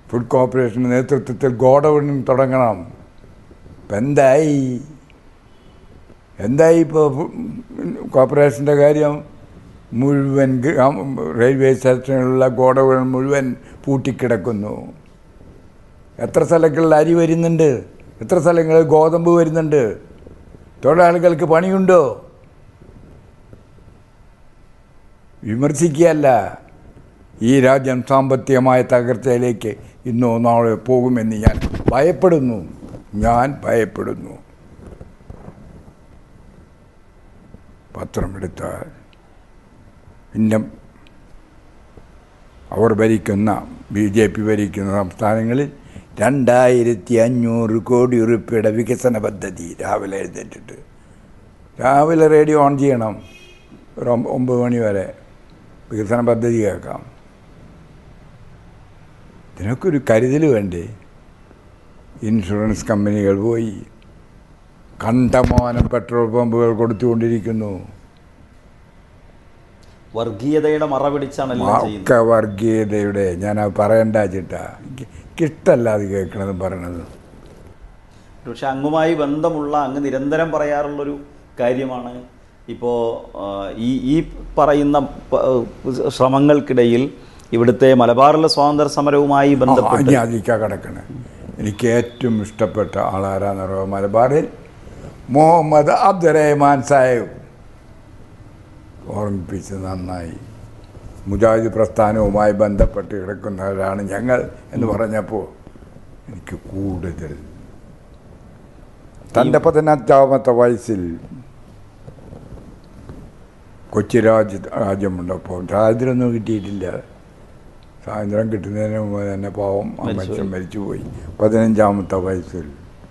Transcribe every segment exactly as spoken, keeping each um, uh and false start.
Food കോർപ്പറേഷൻ്റെ നേതൃത്വത്തിൽ godown തുടങ്ങണം. ഇപ്പം എന്തായി എന്തായി ഇപ്പോൾ കോർപ്പറേഷൻ്റെ കാര്യം? മുഴുവൻ റെയിൽവേ സ്റ്റേഷനിലുള്ള ഗോഡൗൺ മുഴുവൻ പൂട്ടിക്കിടക്കുന്നു. എത്ര സ്ഥലങ്ങളിൽ അരി വരുന്നുണ്ട്, എത്ര സ്ഥലങ്ങളിൽ ഗോതമ്പ് വരുന്നുണ്ട്. തൊഴിലാളികൾക്ക് പണിയുണ്ടോ? വിമർശിക്കുകയല്ല. ഈ രാജ്യം സാമ്പത്തികമായ തകർച്ചയിലേക്ക് ഇന്നോ നാളെ പോകുമെന്ന് ഞാൻ ഭയപ്പെടുന്നു. ഞാൻ ഭയപ്പെടുന്നു. പത്രമെടുത്താൽ പിന്നെ അവർ ഭരിക്കുന്ന ബി ജെ പി ഭരിക്കുന്ന സംസ്ഥാനങ്ങളിൽ രണ്ടായിരത്തി അഞ്ഞൂറ് കോടി ഉറുപ്പിയുടെ വികസന പദ്ധതി രാവിലെ എഴുന്നേറ്റിട്ട് രാവിലെ റേഡിയോ ഓൺ ചെയ്യണം. ഒരു ഒമ്പത് മണി വരെ വികസന പദ്ധതി കേൾക്കാം. ഇതിനൊക്കെ ഒരു കരുതൽ വേണ്ടേ? ഇൻഷുറൻസ് കമ്പനികൾ പോയി കണ്ടമാനം പെട്രോൾ പമ്പുകൾ കൊടുത്തുകൊണ്ടിരിക്കുന്നു. വർഗീയതയുടെ മറ പിടിച്ചാണ് ഒക്കെ വർഗീയതയുടെ. ഞാനത് പറയണ്ട ചിട്ടാ, എനിക്കിഷ്ടമല്ല അത് കേൾക്കണത് പറയണത്. പക്ഷെ അങ്ങുമായി ബന്ധമുള്ള അങ്ങ് നിരന്തരം പറയാറുള്ളൊരു കാര്യമാണ് ഇപ്പോൾ ഈ ഈ പറയുന്ന ശ്രമങ്ങൾക്കിടയിൽ ഇവിടുത്തെ മലബാറിലെ സ്വാതന്ത്ര്യ സമരവുമായി ബന്ധപ്പെട്ട് അതിലേക്കാ കിടക്കണേ. എനിക്ക് ഏറ്റവും ഇഷ്ടപ്പെട്ട ആളാരാന്ന് പറയുക മലബാറിൽ മുഹമ്മദ് അബ്ദുറഹ്മാൻ സാഹിബ്. ഓർമ്മിപ്പിച്ച് നന്നായി. മുജാഹിദ് പ്രസ്ഥാനവുമായി ബന്ധപ്പെട്ട് കിടക്കുന്നവരാണ് ഞങ്ങൾ എന്ന് പറഞ്ഞപ്പോൾ എനിക്ക് കൂടുതൽ. തൻ്റെ പതിനഞ്ചാമത്തെ വയസ്സിൽ കൊച്ചി രാജ്യ രാജ്യമുണ്ടപ്പോൾ സ്വാതന്ത്ര്യമൊന്നും കിട്ടിയിട്ടില്ല. സ്വാതന്ത്ര്യം കിട്ടുന്നതിന് മുമ്പ് തന്നെ പാവം അമ്മച്ചൻ മരിച്ചുപോയി. പതിനഞ്ചാമത്തെ വയസ്സിൽ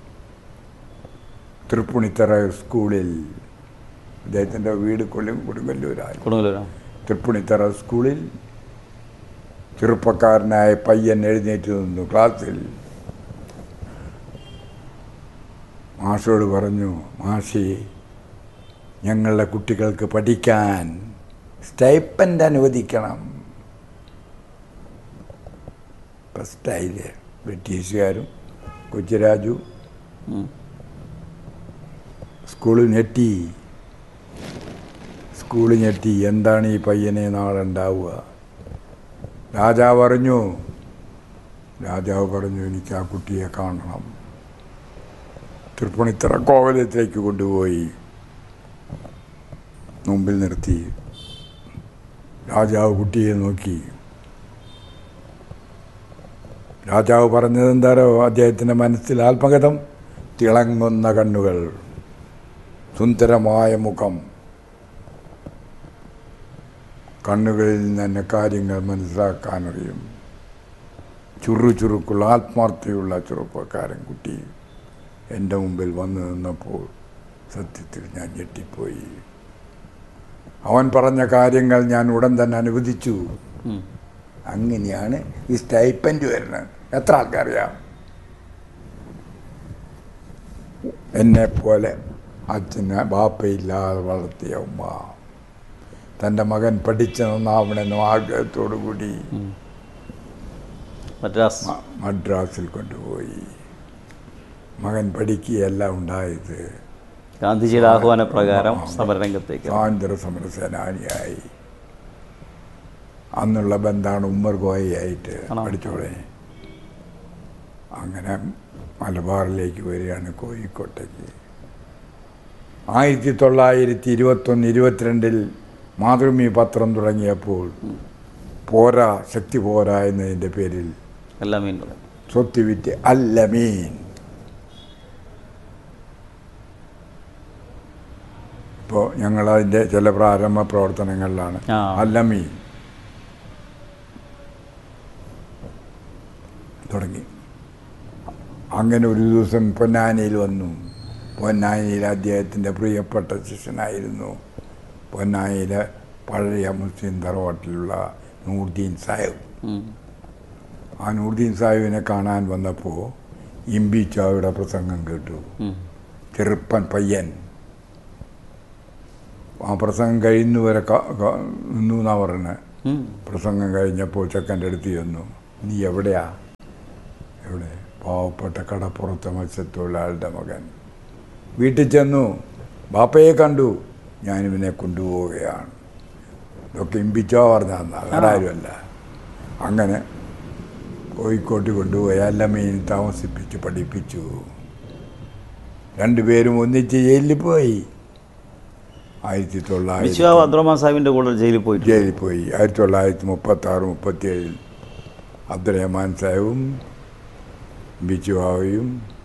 തൃപ്പൂണിത്തറ സ്കൂളിൽ, അദ്ദേഹത്തിൻ്റെ വീട് കൊല്ലം കൊടുങ്ങല്ലൂരാണ്. തൃപ്പൂണിത്തറ സ്കൂളിൽ ചെറുപ്പക്കാരനായ പയ്യൻ എഴുന്നേറ്റ് നിന്നു ക്ലാസ്സിൽ. മാഷോട് പറഞ്ഞു, മാഷി ഞങ്ങളുടെ കുട്ടികൾക്ക് പഠിക്കാൻ സ്റ്റൈപ്പൻഡ് അനുവദിക്കണം. ഇപ്പം സ്റ്റൈല് ബ്രിട്ടീഷുകാരും കൊച്ചിരാജു സ്കൂളിൽ ഞെട്ടി സ്കൂളിൽ ഞെട്ടി എന്താണ് ഈ പയ്യനെ നാളെ ഉണ്ടാവുക? രാജാവ് പറഞ്ഞു രാജാവ് പറഞ്ഞു എനിക്ക് ആ കുട്ടിയെ കാണണം. തൃപ്പൂണിത്തറ കോവിലത്തിലേക്ക് കൊണ്ടുപോയി മുമ്പിൽ നിർത്തി. രാജാവ് കുട്ടിയെ നോക്കി. രാജാവ് പറഞ്ഞത് എന്താരോ? അദ്ദേഹത്തിൻ്റെ മനസ്സിൽ ആത്മകഥം, തിളങ്ങുന്ന കണ്ണുകൾ, സുന്ദരമായ മുഖം, കണ്ണുകളിൽ നിന്ന് തന്നെ കാര്യങ്ങൾ മനസ്സിലാക്കാനറിയും. ചുറു ചുറുക്കുള്ള ആത്മാർത്ഥതയുള്ള ചെറുപ്പക്കാരൻ കുട്ടി എൻ്റെ മുമ്പിൽ വന്നു നിന്നപ്പോൾ സത്യത്തിൽ ഞാൻ ഞെട്ടിപ്പോയി. അവൻ പറഞ്ഞ കാര്യങ്ങൾ ഞാൻ ഉടൻ തന്നെ അനുവദിച്ചു. അങ്ങനെയാണ് ഈ സ്റ്റൈപ്പൻഡ് വരുന്നത്. എത്ര ആൾക്കറിയാം? എന്നെപ്പോലെ അച്ഛന് ബാപ്പയില്ലാതെ വളർത്തിയ ഉമ്മ തൻ്റെ മകൻ പഠിച്ച് നന്നാവണമെന്നും ആഗ്രഹത്തോടു കൂടി മദ്രാസ് മദ്രാസിൽ കൊണ്ടുപോയി. മകൻ പഠിക്കുകയല്ല ഉണ്ടായത്. ഗാന്ധിജിയുടെ ആഹ്വാന പ്രകാരം സമരരംഗത്തേക്ക് സ്വാതന്ത്ര്യ സമര സേനാനിയായി. അന്നുള്ള ബന്ധാണ് ഉമ്മർ ഗോയയായിട്ട് പഠിച്ചോളെ. അങ്ങനെ മലബാറിലേക്ക് വരികയാണ്, കോഴിക്കോട്ടേക്ക്. ആയിരത്തി തൊള്ളായിരത്തി ഇരുപത്തൊന്ന് ഇരുപത്തിരണ്ടിൽ മാതൃഭൂമി പത്രം തുടങ്ങിയപ്പോൾ പോരാ, ശക്തി പോരാ എന്നതിൻ്റെ പേരിൽ സ്വത്ത് വിറ്റ് അല്ലമീൻ. ഇപ്പോൾ ഞങ്ങളതിൻ്റെ ചില പ്രാരംഭ പ്രവർത്തനങ്ങളിലാണ് അല്ലമീൻ തുടങ്ങി. അങ്ങനെ ഒരു ദിവസം പൊന്നാനിയിൽ വന്നു. പൊന്നാനിയിൽ അദ്ദേഹത്തിൻ്റെ പ്രിയപ്പെട്ട ശിഷ്യനായിരുന്നു പൊന്നാനിയിലെ പഴയ മുസ്ലിം തറവാട്ടിലുള്ള നൂർദീൻ സാഹിബ്. ആ നൂർദീൻ സാഹിബിനെ കാണാൻ വന്നപ്പോൾ ഇമ്പി ചാവയുടെ പ്രസംഗം കേട്ടു. ചെറുപ്പൻ പയ്യൻ. ആ പ്രസംഗം കഴിയുന്നവരെ നിന്നു എന്നാ പറഞ്ഞത്. പ്രസംഗം കഴിഞ്ഞപ്പോൾ ചെക്കൻ്റെ അടുത്ത് ചെന്നു, നീ എവിടെയാ? ഇവിടെ പാവപ്പെട്ട കടപ്പുറത്തെ മത്സ്യത്തൊഴിലാളിയുടെ മകൻ വീട്ടിൽ ചെന്നു, ബാപ്പയെ കണ്ടു, ഞാനിവനെ കൊണ്ടുപോവുകയാണ്. ഇതൊക്കെ ഇമ്പിച്ചോ പറഞ്ഞാൽ വേറെ ആരുമല്ല. അങ്ങനെ കോഴിക്കോട്ട് കൊണ്ടുപോയി അല്ലമീൻ താമസിപ്പിച്ച് പഠിപ്പിച്ചു. രണ്ടുപേരും ഒന്നിച്ച് ജയിലിൽ പോയി. ആയിരത്തി തൊള്ളായിരത്തി അബ്ദുറഹ്മാൻ സാഹിബിൻ്റെ കൂടെ ജയിലിൽ പോയി ജയിലിൽ പോയി ആയിരത്തി തൊള്ളായിരത്തി മുപ്പത്തി ആറ് മുപ്പത്തി ഏഴിൽ അബ്ദുറഹ്മാൻ സാഹിബും ബിച്ചുവാവയും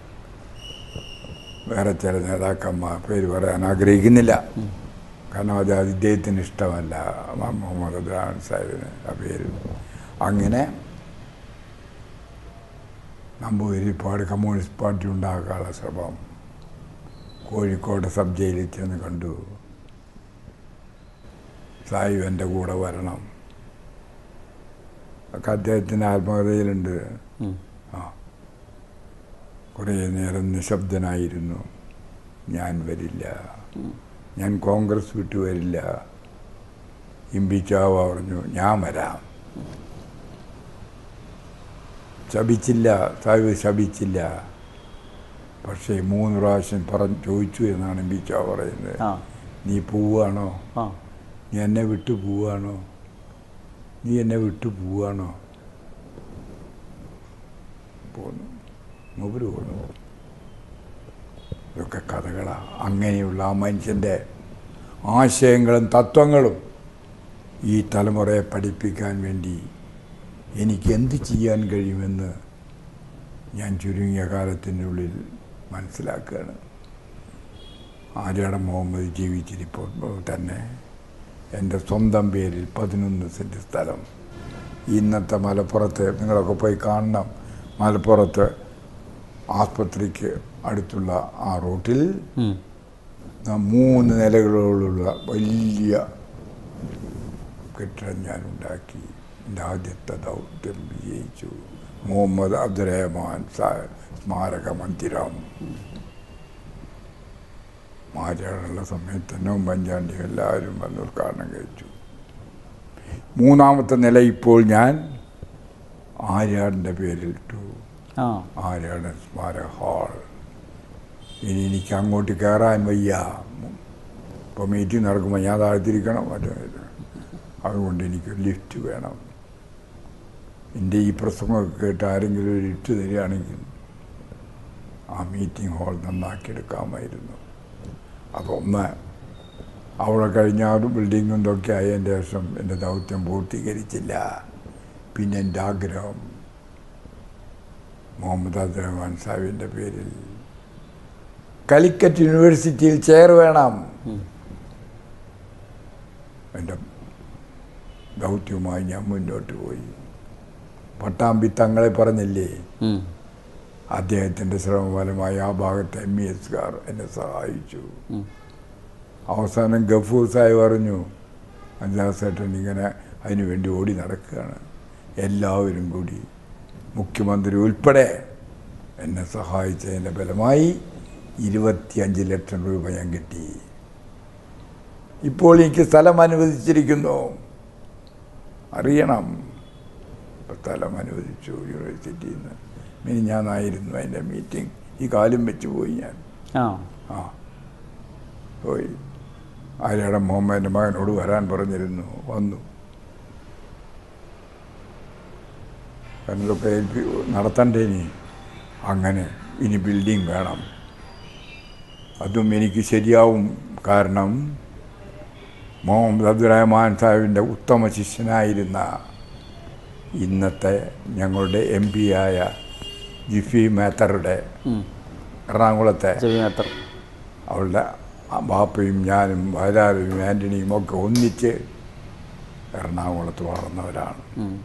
വേറെ ചില നേതാക്കന്മാർ, പേര് പറയാൻ ആഗ്രഹിക്കുന്നില്ല, കാരണം അത് അദ്ദേഹത്തിന് ഇഷ്ടമല്ല മുഹമ്മദ് അബ്ദുറഹ്മാൻ സാഹിബിന് ആ പേര്. അങ്ങനെ നമ്പൂതിരിപ്പാട് കമ്മ്യൂണിസ്റ്റ് പാർട്ടി ഉണ്ടാക്കാനുള്ള ശ്രമം. കോഴിക്കോട് സബ് ജയിലിൽ ചെന്ന് കണ്ടു. സാഹിബ് എൻ്റെ കൂടെ വരണം. ഒക്കെ അദ്ദേഹത്തിൻ്റെ ആത്മകഥയിലുണ്ട്. ആ കുറേ നേരം നിശബ്ദനായിരുന്നു. ഞാൻ വരില്ല, ഞാൻ കോൺഗ്രസ് വിട്ടു വരില്ല. ഇമ്പിച്ചാവ പറഞ്ഞു, ഞാൻ വരാം. ശപിച്ചില്ല, സാഹിബ് ശപിച്ചില്ല. പക്ഷേ മൂന്ന് പ്രാവശ്യം പറഞ്ഞു ചോദിച്ചു എന്നാണ് ഇമ്പിച്ചാവ പറയുന്നത്. നീ പോവുകയാണോ? നീ എന്നെ വിട്ടു പോവുകയാണോ? നീ എന്നെ വിട്ടു പോവുകയാണോ? പോന്നു, മൂപ്പര് പോന്നു. ഇതൊക്കെ കഥകളാണ്. അങ്ങനെയുള്ള ആ മനുഷ്യൻ്റെ ആശയങ്ങളും തത്വങ്ങളും ഈ തലമുറയെ പഠിപ്പിക്കാൻ വേണ്ടി എനിക്ക് എന്ത് ചെയ്യാൻ കഴിയുമെന്ന് ഞാൻ ചുരുങ്ങിയ കാലത്തിൻ്റെ ഉള്ളിൽ മനസ്സിലാക്കുകയാണ്. ആര്യാടൻ മുഹമ്മദ് ജീവിച്ചിരിപ്പോൾ തന്നെ എൻ്റെ സ്വന്തം പേരിൽ പതിനൊന്ന് സെൻറ്റ് സ്ഥലം ഇന്നത്തെ മലപ്പുറത്ത്, നിങ്ങളൊക്കെ പോയി കാണണം, മലപ്പുറത്ത് ആസ്പത്രിക്ക് അടുത്തുള്ള ആ റൂട്ടിൽ മൂന്ന് നിലകളോടുള്ള വലിയ കെട്ടിടം ഞാൻ ഉണ്ടാക്കി. എൻ്റെ ആദ്യത്തെ ദൗത്യം വിജയിച്ചു. മുഹമ്മദ് അബ്ദുറഹ്മാൻ സ്മാരക മന്ദിരം. മാറ്റാനുള്ള സമയത്ത് തന്നെ ഉമ്മൻചാണ്ടി എല്ലാവരും വന്ന് ഉദ്ഘാടനം കഴിച്ചു. മൂന്നാമത്തെ നില ഇപ്പോൾ ഞാൻ ആര്യാടിൻ്റെ പേരിലിട്ടു, ആര്യാടൻ സ്മാരക ഹാൾ. ഇനി എനിക്ക് അങ്ങോട്ട് കയറാൻ വയ്യ. ഇപ്പോൾ മീറ്റിംഗ് നടക്കുമ്പോൾ ഞാൻ താഴ്ത്തിരിക്കണം, മറ്റേ അതുകൊണ്ട് എനിക്കൊരു ലിഫ്റ്റ് വേണം. എൻ്റെ ഈ പ്രസംഗമൊക്കെ കേട്ട് ആരെങ്കിലും ഒരു ലിഫ്റ്റ് തരികയാണെങ്കിൽ ആ മീറ്റിംഗ് ഹാൾ നന്നാക്കിയെടുക്കാമായിരുന്നു. അപ്പോൾ ഒന്ന് അവിടെ കഴിഞ്ഞ ബിൽഡിങ്ങും ഇതൊക്കെ ആയതിൻ്റെ ശേഷം എൻ്റെ ദൗത്യം പൂർത്തീകരിച്ചില്ല. പിന്നെ എൻ്റെ ആഗ്രഹം മുഹമ്മദ് അബ്ദുറഹ്മാൻ സാഹിബിൻ്റെ പേരിൽ കാലിക്കറ്റ് യൂണിവേഴ്സിറ്റിയിൽ ചെയർ വേണം. എൻ്റെ ദൗത്യവുമായി ഞാൻ മുന്നോട്ട് പോയി. പട്ടാമ്പി തങ്ങളെ പറഞ്ഞില്ലേ, അദ്ദേഹത്തിൻ്റെ ശ്രമഫലമായി ആ ഭാഗത്തെ എം ഇ എസ്കാർ എന്നെ സഹായിച്ചു. അവസാനം ഗഫൂർ സാഹിബ് പറഞ്ഞു, അഞ്ചാസേട്ടൻ ഇങ്ങനെ അതിനു വേണ്ടി ഓടി നടക്കുകയാണ്. എല്ലാവരും കൂടി മുഖ്യമന്ത്രി ഉൾപ്പെടെ എന്നെ സഹായിച്ചതിൻ്റെ ഫലമായി ഇരുപത്തിയഞ്ച് ലക്ഷം രൂപ ഞാൻ കിട്ടി. ഇപ്പോൾ എനിക്ക് സ്ഥലം അനുവദിച്ചിരിക്കുന്നു, അറിയണം. സ്ഥലം അനുവദിച്ചു യൂണിവേഴ്സിറ്റിയിൽ നിന്ന്. ഇനി ഞാനായിരുന്നു അതിൻ്റെ മീറ്റിംഗ്. ഈ കാലം വെച്ച് പോയി ഞാൻ. ആ പോയി. ആര്യാടൻ മുഹമ്മദിൻ്റെ മകനോട് വരാൻ പറഞ്ഞിരുന്നു, വന്നു. കാരണം ഇതൊക്കെ ഏൽപ്പി നടത്തണ്ടേ ഇനി. അങ്ങനെ ഇനി ബിൽഡിംഗ് വേണം. അതും എനിക്ക് ശരിയാവും. കാരണം മുഹമ്മദ് അബ്ദുറഹ്മാൻ സാഹിബിൻ്റെ ഉത്തമ ശിഷ്യനായിരുന്ന ഇന്നത്തെ ഞങ്ങളുടെ എം പി ആയ ജിഫി മേത്തറുടെ എറണാകുളത്തെ അവളുടെ ബാപ്പയും ഞാനും വയലാലും ആൻ്റണിയും ഒക്കെ ഒന്നിച്ച് എറണാകുളത്ത് വളർന്നവരാണ്.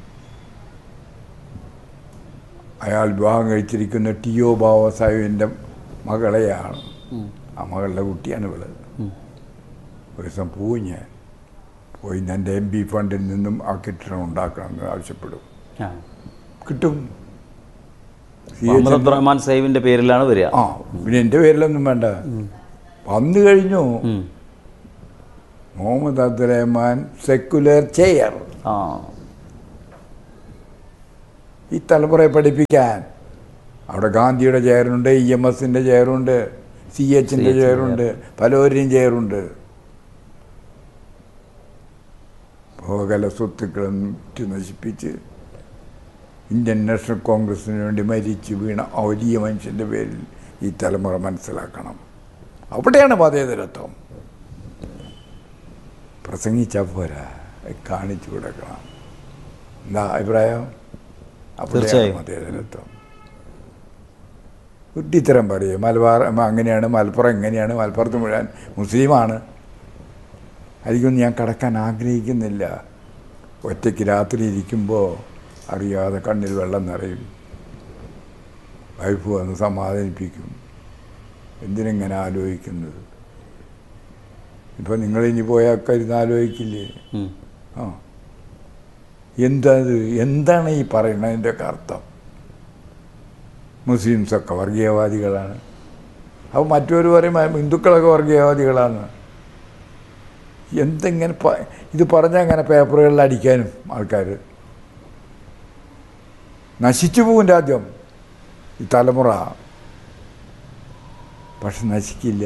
അയാൾ വിവാഹം കഴിച്ചിരിക്കുന്ന ടി ഒ ബാബ സാഹിബിൻ്റെ മകളെയാണ്. ആ മകളുടെ കുട്ടിയാണ് ഇവള്. ഒരു ദിവസം പോയി, ഞാൻ പോയി എൻ്റെ എം പി ഫണ്ടിൽ നിന്നും ആ കെട്ടിടം ഉണ്ടാക്കണമെന്ന് ആവശ്യപ്പെടും. കിട്ടും. അബ്ദുറഹ്മാൻ സാഹിബിൻ്റെ പേരിലാണ് വരിക. ആ പിന്നെ എൻ്റെ പേരിലൊന്നും വേണ്ട. വന്നു കഴിഞ്ഞു മുഹമ്മദ് അബ്ദുറഹ്മാൻ സെക്കുലർ ചെയർ. ഈ തലമുറയെ പഠിപ്പിക്കാൻ അവിടെ ഗാന്ധിയുടെ ചെയറുണ്ട്, ഇ എം എസിൻ്റെ ചെയറുണ്ട്, സി എച്ചിൻ്റെ ചെയറുണ്ട്, പലവരുടെയും ചെയറുണ്ട്. ഭോഗല സ്വത്തുക്കളും നശിപ്പിച്ച് ഇന്ത്യൻ നാഷണൽ കോൺഗ്രസിന് വേണ്ടി മരിച്ചു വീണ ആ വലിയ മനുഷ്യൻ്റെ പേരിൽ ഈ തലമുറ മനസ്സിലാക്കണം. അവിടെയാണ് മതേതരത്വം. പ്രസംഗിച്ചാൽ പോരാ, കാണിച്ചു കൊടുക്കണം. എന്താ അഭിപ്രായം? അവിടെയാണ് മതേതരത്വം. കുട്ടിത്തരം പറയും മലബാർ അങ്ങനെയാണ്, മലപ്പുറം എങ്ങനെയാണ്, മലപ്പുറത്ത് മുഴുവൻ മുസ്ലിമാണ്. അതിക്കൊന്നും ഞാൻ കടക്കാൻ ആഗ്രഹിക്കുന്നില്ല. ഒറ്റയ്ക്ക് രാത്രി ഇരിക്കുമ്പോൾ അറിയാതെ കണ്ണിൽ വെള്ളം നിറയും. വൈഫ് വന്ന് സമാധാനിപ്പിക്കും, എന്തിനെങ്ങനെ ആലോചിക്കുന്നത്? ഇപ്പം നിങ്ങളിനി പോയാൽ കരുന്ന് ആലോചിക്കില്ലേ? ആ, എന്താ എന്താണ് ഈ പറയുന്നതിൻ്റെയൊക്കെ അർത്ഥം? മുസ്ലിംസൊക്കെ വർഗീയവാദികളാണ്. അപ്പോൾ മറ്റൊരു പറയും ഹിന്ദുക്കളൊക്കെ വർഗീയവാദികളാണ്. എന്തെങ്ങനെ ഇത് പറഞ്ഞാൽ അങ്ങനെ പേപ്പറുകളിൽ അടിക്കാനും ആൾക്കാർ നശിച്ചു പോകും രാജ്യം, ഈ തലമുറ. പക്ഷെ നശിക്കില്ല,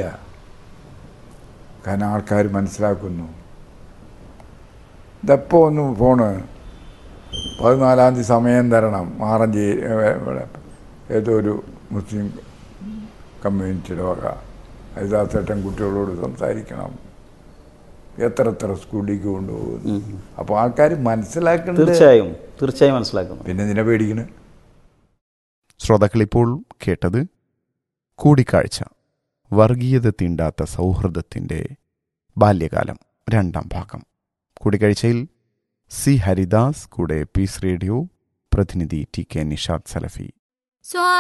കാരണം ആൾക്കാർ മനസ്സിലാക്കുന്നു. ഇതെപ്പോൾ ഒന്ന് ഫോണ് പതിനാലാം തീയതി സമയം തരണം, മാറഞ്ചി ഏതോ ഒരു മുസ്ലിം കമ്മ്യൂണിറ്റിയുടെ വക ഹരിദാസേട്ടൻ കുട്ടികളോട് സംസാരിക്കണം, എത്ര എത്ര സ്കൂളിലേക്ക് കൊണ്ടുപോകുന്നു. അപ്പോൾ ആൾക്കാർ മനസ്സിലാക്കണം. തീർച്ചയായും തീർച്ചയായും മനസ്സിലാക്കുന്നു. പിന്നെ ഇതിനെ പേടിക്കണം. ശ്രോതാക്കളിപ്പോൾ കേട്ടത് കൂടിക്കാഴ്ച, വർഗീയത തീണ്ടാത്ത സൗഹൃദത്തിൻ്റെ ബാല്യകാലം, രണ്ടാം ഭാഗം. കൂടിക്കാഴ്ചയിൽ സി ഹരിദാസ്, കൂടെ പീസ് റേഡിയോ പ്രതിനിധി ടി കെ നിഷാദ് സലഫി.